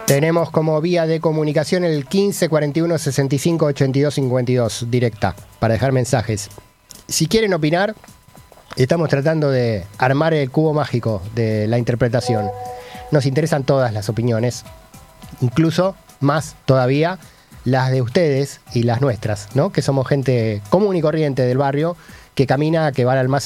Tenemos como vía de comunicación el 15 41 65 82 52, directa, para dejar mensajes. Si quieren opinar, estamos tratando de armar el cubo mágico de la interpretación. Nos interesan todas las opiniones, incluso más todavía las de ustedes y las nuestras, ¿no? Que somos gente común y corriente del barrio que camina, que va al almacén